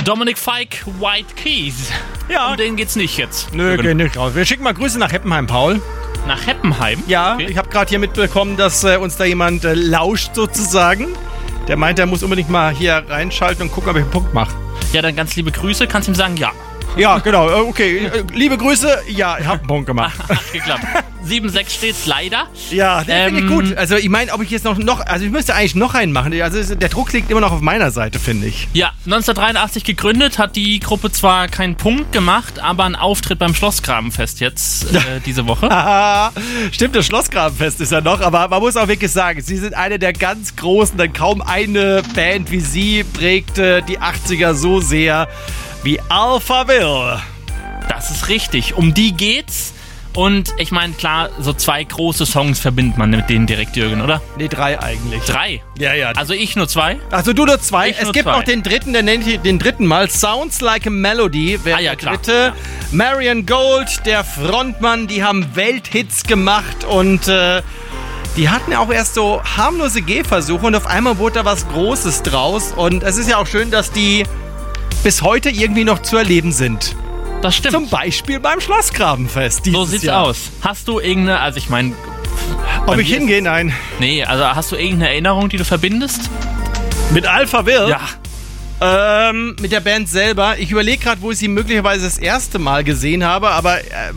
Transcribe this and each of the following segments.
Dominic Fike, White Keys. Ja. Um den geht's nicht jetzt. Nö, geht nicht raus. Wir schicken mal Grüße nach Heppenheim, Paul. Nach Heppenheim? Ja, Okay. ich habe gerade hier mitbekommen, dass uns da jemand lauscht sozusagen. Der meint, er muss unbedingt mal hier reinschalten und gucken, ob ich einen Punkt mache. Ja, dann ganz liebe Grüße. Kannst ihm sagen, ja. Ja, genau. Okay. Liebe Grüße. Ja, ich habe einen Punkt gemacht. Hat geklappt. 7-6 steht's leider. Ja, den finde ich gut. Also ich meine, ob ich jetzt noch... Also ich müsste eigentlich noch einen machen. Also der Druck liegt immer noch auf meiner Seite, finde ich. Ja, 1983 gegründet, hat die Gruppe zwar keinen Punkt gemacht, aber einen Auftritt beim Schlossgrabenfest jetzt diese Woche. Haha, stimmt, das Schlossgrabenfest ist ja noch, aber man muss auch wirklich sagen, sie sind eine der ganz großen, denn kaum eine Band wie sie prägte die 80er so sehr wie Alphaville. Das ist richtig. Um die geht's. Und ich meine, klar, so 2 große Songs verbindet man mit denen direkt, Jürgen, oder? Nee, 3 eigentlich. 3? Ja. Also ich nur 2? Also du nur 2. Ich Es nur gibt 2. noch den dritten, der nennt ich den dritten mal. Sounds Like a Melody wäre ja, der klar. dritte. Ja. Marion Gold, der Frontmann, die haben Welthits gemacht und die hatten ja auch erst so harmlose Gehversuche und auf einmal wurde da was Großes draus. Und es ist ja auch schön, dass die bis heute irgendwie noch zu erleben sind. Das stimmt. Zum Beispiel beim Schlossgrabenfest. So sieht's aus. Hast du irgendeine, also ich meine... Ob ich hingehe? Nein. Nee, also hast du irgendeine Erinnerung, die du verbindest? Mit Alphaville? Ja. Mit der Band selber. Ich überlege gerade, wo ich sie möglicherweise das erste Mal gesehen habe, aber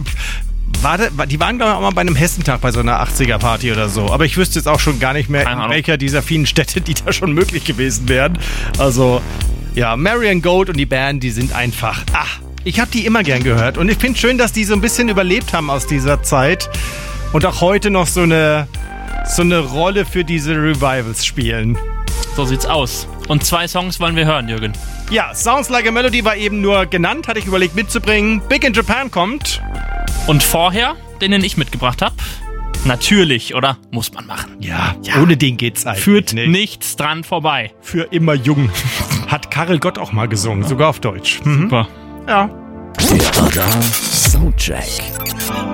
die waren, glaube ich, auch mal bei einem Hessentag bei so einer 80er-Party oder so. Aber ich wüsste jetzt auch schon gar nicht mehr, in welcher dieser vielen Städte, die da schon möglich gewesen wären. Also, ja, Marion Gold und die Band, die sind einfach... Ich habe die immer gern gehört und ich finde schön, dass die so ein bisschen überlebt haben aus dieser Zeit und auch heute noch so eine Rolle für diese Revivals spielen. So sieht's aus. Und 2 Songs wollen wir hören, Jürgen. Ja, Sounds Like a Melody war eben nur genannt, hatte ich überlegt mitzubringen. Big in Japan kommt. Und vorher, den ich mitgebracht habe, natürlich, oder? Muss man machen. Ja, ohne den geht's eigentlich Führt nicht. nichts dran vorbei. Für immer jung. Hat Karel Gott auch mal gesungen, sogar auf Deutsch. Super. Ja. Der Radar Soundcheck.